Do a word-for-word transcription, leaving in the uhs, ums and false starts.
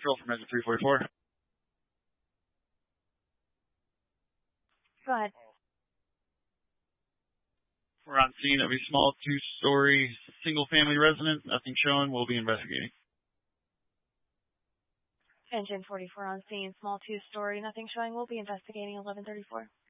Patrol from exit three forty-four. Go ahead. We're on scene of a small two-story single-family residence. Nothing showing. We'll be investigating. Engine forty-four on scene. Small two-story. Nothing showing. We'll be investigating. eleven thirty-four.